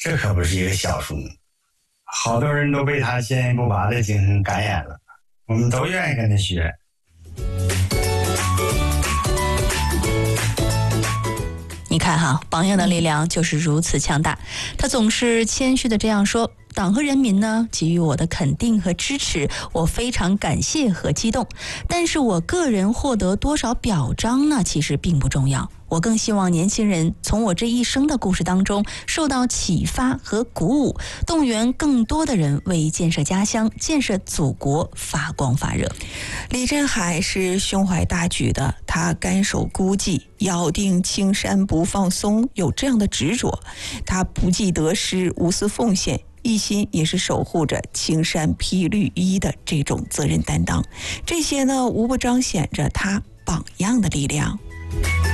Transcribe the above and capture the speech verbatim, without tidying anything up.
这可不是一个小数目，好多人都被他坚毅不拔的精神感染了，我们都愿意跟他学。 你看哈，榜样的力量就是如此强大。他总是谦虚的这样说，党和人民呢给予我的肯定和支持，我非常感谢和激动。但是我个人获得多少表彰呢，其实并不重要。我更希望年轻人从我这一生的故事当中受到启发和鼓舞，动员更多的人为建设家乡、建设祖国发光发热。 李振海是胸怀大局的，他甘守孤寂，咬定青山不放松，有这样的执着。他不计得失，无私奉献，一心也是守护着青山披绿衣的这种责任担当。这些呢，无不彰显着他榜样的力量。